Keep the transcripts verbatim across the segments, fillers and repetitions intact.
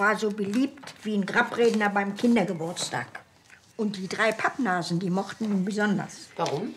war so beliebt wie ein Grabredner beim Kindergeburtstag. Und die drei Pappnasen, die mochten ihn besonders. Warum?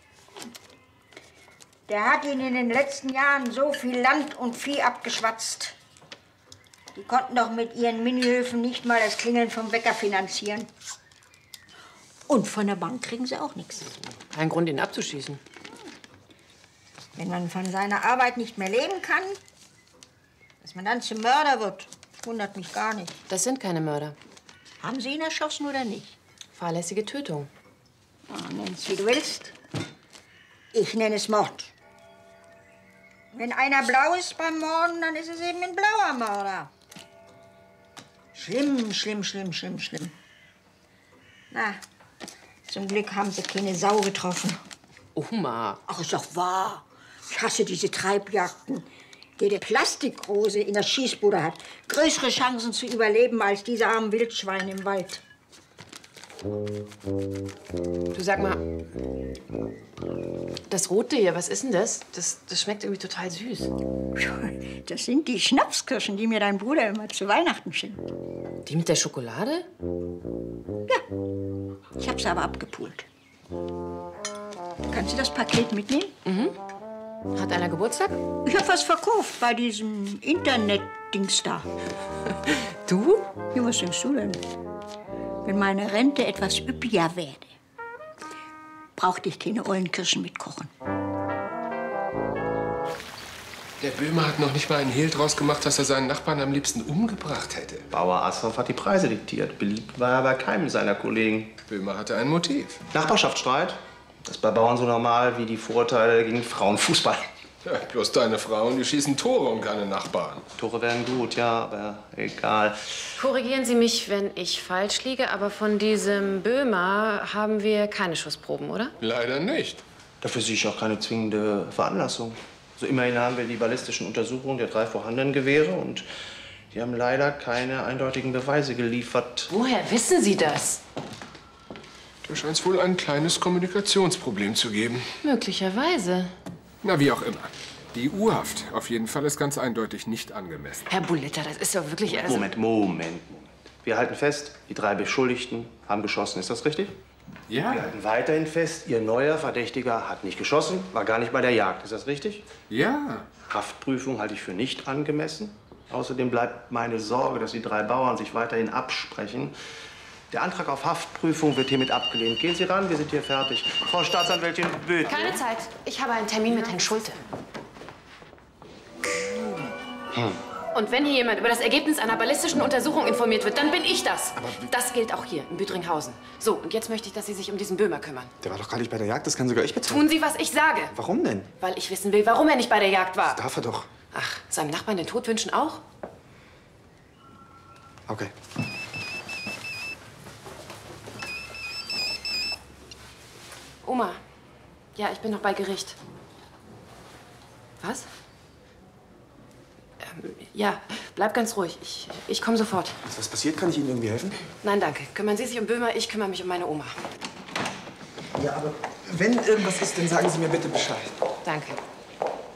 Der hat ihnen in den letzten Jahren so viel Land und Vieh abgeschwatzt. Die konnten doch mit ihren Minihöfen nicht mal das Klingeln vom Wecker finanzieren. Und von der Bank kriegen sie auch nichts. Kein Grund, ihn abzuschießen. Wenn man von seiner Arbeit nicht mehr leben kann, dass man dann zum Mörder wird, wundert mich gar nicht. Das sind keine Mörder. Haben Sie ihn erschossen oder nicht? Fahrlässige Tötung. Oh, nenn's wie du willst. Ich nenne es Mord. Wenn einer blau ist beim Morden, dann ist es eben ein blauer Mörder. Schlimm, schlimm, schlimm, schlimm, schlimm. Na, zum Glück haben sie keine Sau getroffen. Oma. Ach, ist doch wahr. Ich hasse diese Treibjagden. Jede Plastikrose in der Schießbude hat größere Chancen zu überleben als diese armen Wildschweine im Wald. Du, sag mal, das Rote hier, was ist denn das? Das, das schmeckt irgendwie total süß. Das sind die Schnapskirschen, die mir dein Bruder immer zu Weihnachten schenkt. Die mit der Schokolade? Ja, ich hab sie aber abgepult. Kannst du das Paket mitnehmen? Mhm. Hat einer Geburtstag? Ich hab was verkauft bei diesem Internet-Dings da. Du? Ja, was denkst du denn? Wenn meine Rente etwas üppiger werde, brauchte ich keine ollen Kirschen mitkochen. Der Böhmer hat noch nicht mal einen Hehl draus gemacht, dass er seinen Nachbarn am liebsten umgebracht hätte. Bauer Assoff hat die Preise diktiert. Beliebt war er bei keinem seiner Kollegen. Böhmer hatte ein Motiv. Nachbarschaftsstreit. Das ist bei Bauern so normal wie die Vorurteile gegen Frauenfußball. Ja, bloß deine Frauen, die schießen Tore und keine Nachbarn. Tore wären gut, ja, aber egal. Korrigieren Sie mich, wenn ich falsch liege, aber von diesem Böhmer haben wir keine Schussproben, oder? Leider nicht. Dafür sehe ich auch keine zwingende Veranlassung. Also immerhin haben wir die ballistischen Untersuchungen der drei vorhandenen Gewehre und die haben leider keine eindeutigen Beweise geliefert. Woher wissen Sie das? Da scheint es wohl ein kleines Kommunikationsproblem zu geben. Möglicherweise. Na, wie auch immer. Die U-Haft auf jeden Fall ist ganz eindeutig nicht angemessen. Herr Bullitter, das ist doch wirklich... Also Moment, Moment, Moment. Wir halten fest, die drei Beschuldigten haben geschossen. Ist das richtig? Ja. Wir halten weiterhin fest, Ihr neuer Verdächtiger hat nicht geschossen, war gar nicht bei der Jagd. Ist das richtig? Ja. Haftprüfung halte ich für nicht angemessen. Außerdem bleibt meine Sorge, dass die drei Bauern sich weiterhin absprechen. Der Antrag auf Haftprüfung wird hiermit abgelehnt. Gehen Sie ran, wir sind hier fertig. Frau Staatsanwältin Böth. keine Zeit. Ich habe einen Termin mit Herrn Schulte. Hm. Und wenn hier jemand über das Ergebnis einer ballistischen Untersuchung informiert wird, dann bin ich das. Das gilt auch hier, in Büdringhausen. So, und jetzt möchte ich, dass Sie sich um diesen Böhmer kümmern. Der war doch gar nicht bei der Jagd, das kann sogar ich bezahlen. Tun Sie, was ich sage. Warum denn? Weil ich wissen will, warum er nicht bei der Jagd war. Das darf er doch. Ach, seinem Nachbarn den Tod wünschen auch? Okay. Oma, ja, ich bin noch bei Gericht. Was? Ähm, ja, bleib ganz ruhig. Ich, ich komme sofort. Ist was passiert? Kann ich Ihnen irgendwie helfen? Nein, danke. Kümmern Sie sich um Böhmer, ich kümmere mich um meine Oma. Ja, aber wenn irgendwas ist, dann sagen Sie mir bitte Bescheid. Danke.